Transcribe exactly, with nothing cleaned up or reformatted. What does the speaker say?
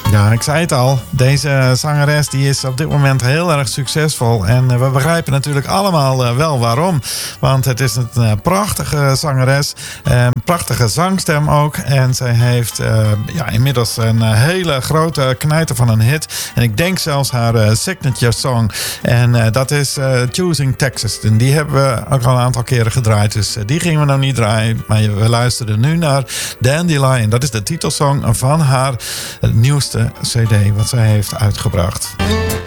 Ja, ik zei het al. Deze zangeres die is op dit moment heel erg succesvol. En uh, we begrijpen natuurlijk allemaal uh, wel waarom. Want het is een uh, prachtige zangeres. Een prachtige zangstem ook. En zij heeft uh, ja, inmiddels een uh, hele grote knijter van een hit. En ik denk zelfs haar uh, signature song. En uh, dat is uh, Choosing Texas. En die hebben we ook al een aantal keren gedraaid. Dus uh, die gingen we nog niet draaien. Maar we luisteren nu naar Dandelion. Dat is de titelsong van haar uh, nieuwste C D wat zij heeft uitgebracht.